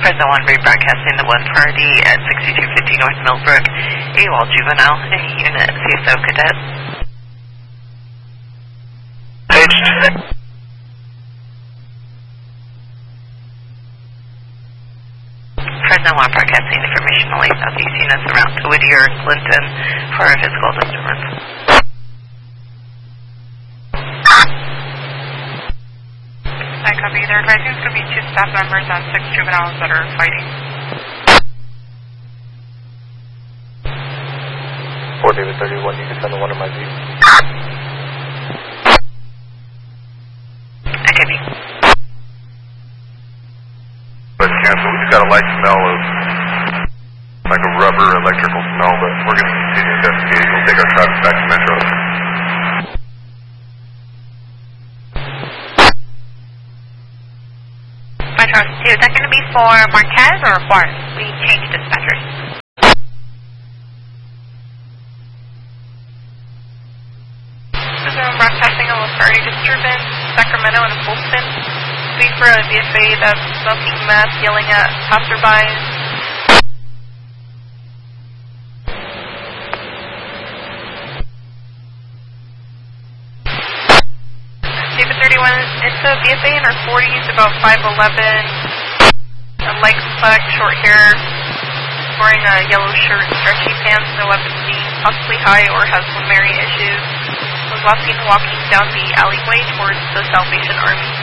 President 1 rebroadcasting the 1 party at 6250 North Millbrook, AWOL juvenile, unit CSO cadet. Paged. President 1 broadcasting information only southeast units around to Whittier and Clinton for a physical disturbance. I copy. They're advising it's going to be 2 staff members and 6 juveniles that are fighting. 4 David 31, you can send the one of my views. I copy. Let's cancel. We just got a light smell of like a rubber electrical smell, but we're going to continue investigating. We'll take our traffic back to Metro. Metro 2, is that going to be for Marquez or Juarez? We changed dispatchers. This is broadcasting a party disturbance, Sacramento and Fulton. Speak for a VFA that's smoking meth, yelling at passerbys. David 31, it's a VFA in her 40s, about 5'11", a light complex, short hair, wearing a yellow shirt, stretchy pants, no weapons seen, possibly high or has pulmonary issues. Was last seen walking down the alleyway towards the Salvation Army.